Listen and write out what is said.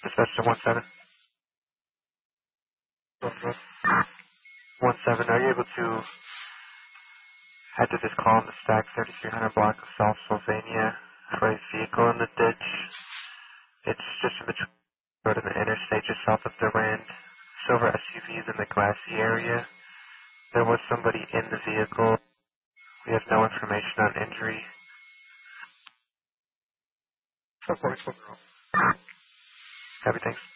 Dispatch to 17. 17, are you able to head to this call on the stack 3300 block of South Sylvania for a vehicle in the ditch? It's just in between the road and the interstate just south of Durand. Silver SUVs in the glassy area. There was somebody in the vehicle. We have no information on injury. Copy, thanks.